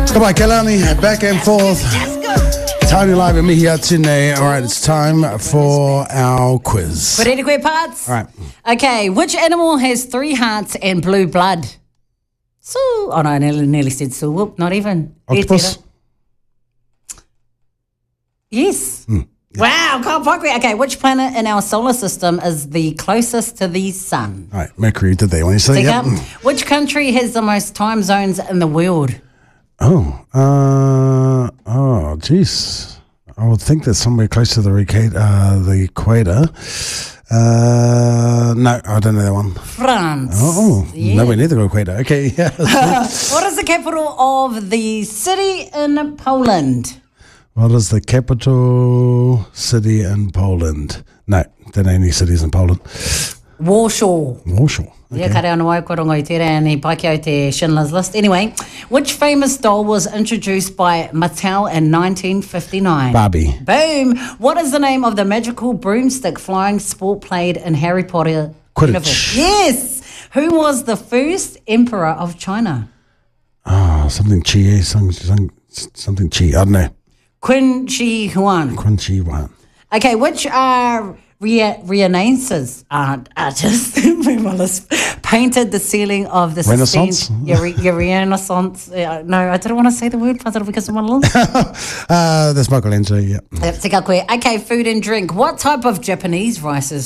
Come on, Kalani, back and forth. Tony live and Mihi Atine. All right, it's time for our quiz. Ready to quit parts? All right. Okay, which animal has 3 hearts and blue blood? Oh no, I nearly said so. Whoop, not even. Octopus? Yes. Wow, can't fuck me. Okay, which planet in our solar system is the closest to the sun? All right, Mercury did that one. You say, yep. Which country has the most time zones in the world? Jeez. I would think that's somewhere close to the equator. No, I don't know that one. France. Nowhere near the equator. Okay, yeah. What is the capital of the city in Poland? What is the capital city in Poland? No, there ain't any cities in Poland. Warsaw. Okay. Ia kare anō ai ko rongo I te rea ni paki au te Schindler's List. Anyway, which famous doll was introduced by Mattel in 1959? Barbie. Boom. What is the name of the magical broomstick flying sport played in Harry Potter? Quidditch. Universe? Yes. Who was the first emperor of China? Something Chi, something Chi. I don't know. Qin Shi Huang. Qin Shi Huang. Okay, which Renaissance artist painted the ceiling of the Renaissance? Renaissance. No, I didn't want to say the word because of my lungs. That's Michelangelo, yeah. Okay, food and drink. What type of Japanese rice is